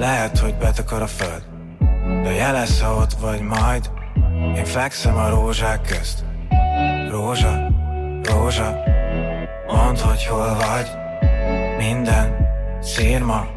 Lehet, hogy betakar a föld, de jelez, ha ott vagy majd. Én fekszem a rózsák közt. Rózsa, rózsa, mondd, hogy hol vagy. Minden szírma,